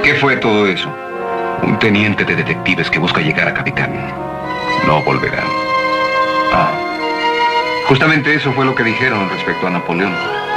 ¿Qué fue todo eso? Un teniente de detectives que busca llegar a capitán. No volverá. Ah. Justamente eso fue lo que dijeron respecto a Napoleón.